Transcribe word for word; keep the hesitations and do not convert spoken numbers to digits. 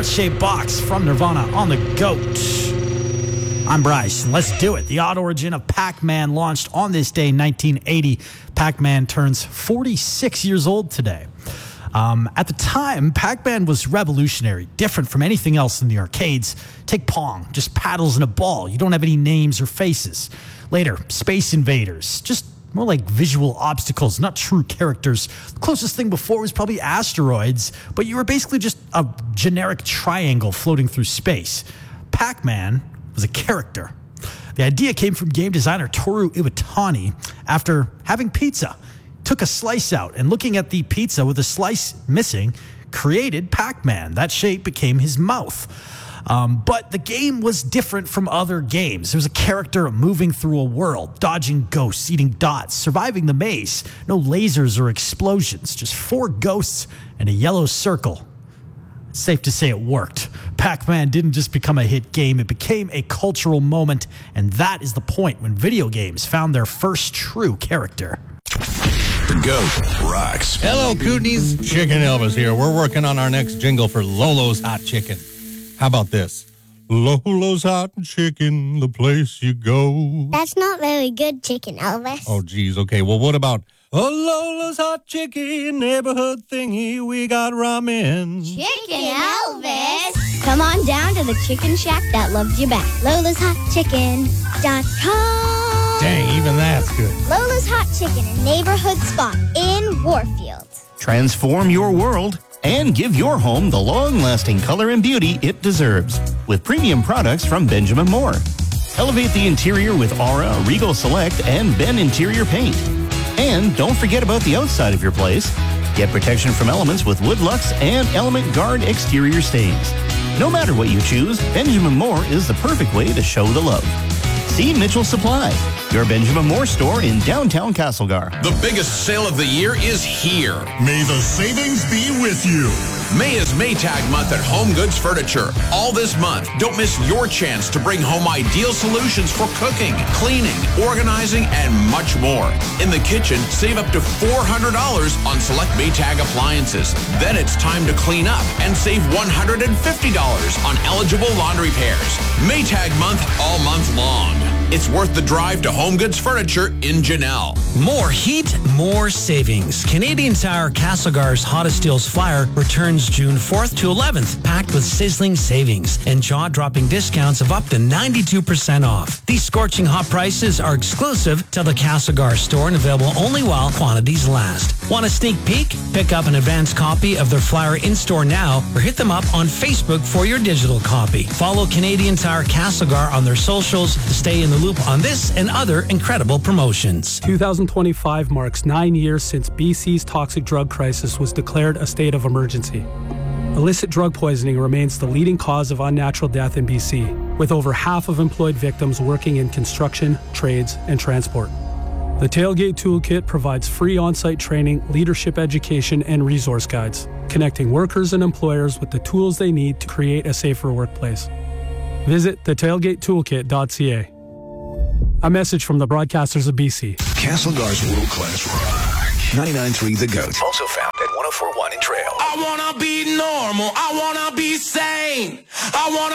heart-shaped box from Nirvana on the GOAT. I'm Bryce, and let's do it. The odd origin of Pac-Man launched on this day in nineteen eighty. Pac-Man turns forty-six years old today. Um, at the time, Pac-Man was revolutionary, different from anything else in the arcades. Take Pong, just paddles and a ball. You don't have any names or faces. Later, Space Invaders, just more like visual obstacles, not true characters. The closest thing before was probably Asteroids, but you were basically just a generic triangle floating through space. Pac-Man was a character. The idea came from game designer Toru Iwatani after having pizza. Took a slice out and looking at the pizza with a slice missing, created Pac-Man. That shape became his mouth. Um, but the game was different from other games. There was a character moving through a world, dodging ghosts, eating dots, surviving the maze. No lasers or explosions, just four ghosts and a yellow circle. It's safe to say it worked. Pac-Man didn't just become a hit game, it became a cultural moment, and that is the point when video games found their first true character. The GOAT rocks. Hello, Kootenays. Chicken Elvis here. We're working on our next jingle for Lolo's Hot Chicken. How about this? Lolo's Hot Chicken, the place you go. That's not very good, Chicken Elvis. Oh, geez. Okay, well, what about oh, Lolo's Hot Chicken, neighborhood thingy, we got ramen. Chicken Elvis! Come on down to the chicken shack that loves you back. Lola's Hot Chicken dot com. Dang, even that's good. Lola's Hot Chicken, a neighborhood spot in Warfield. Transform your world and give your home the long-lasting color and beauty it deserves with premium products from Benjamin Moore. Elevate the interior with Aura, Regal Select, and Ben Interior Paint. And don't forget about the outside of your place. Get protection from elements with Wood Lux and Element Guard exterior stains. No matter what you choose, Benjamin Moore is the perfect way to show the love. See Mitchell Supply, your Benjamin Moore store in downtown Castlegar. The biggest sale of the year is here. May the savings be with you. May is Maytag month at Home Goods Furniture. All this month, don't miss your chance to bring home ideal solutions for cooking, cleaning, organizing, and much more. In the kitchen, save up to four hundred dollars on select Maytag appliances. Then it's time to clean up and save one hundred fifty dollars on eligible laundry pairs. Maytag month all month long. It's worth the drive to Home Goods Furniture in Janelle. More heat, more savings. Canadian Tire Castlegar's Hottest Deals Flyer returns June fourth to eleventh, packed with sizzling savings and jaw-dropping discounts of up to ninety-two percent off. These scorching hot prices are exclusive to the Castlegar store and available only while quantities last. Want a sneak peek? Pick up an advanced copy of their flyer in-store now or hit them up on Facebook for your digital copy. Follow Canadian Tire Castlegar on their socials to stay in the loop on this and other incredible promotions. two thousand twenty-five marks nine years since B C's toxic drug crisis was declared a state of emergency. Illicit drug poisoning remains the leading cause of unnatural death in B C, with over half of employed victims working in construction, trades, and transport. The Tailgate Toolkit provides free on-site training, leadership education, and resource guides, connecting workers and employers with the tools they need to create a safer workplace. Visit the tailgate toolkit dot c a. A message from the broadcasters of B C. Castlegar's world-class rock. ninety-nine point three The GOAT. Also found at one oh four point one in Trail. I wanna be normal. I wanna be sane. I wanna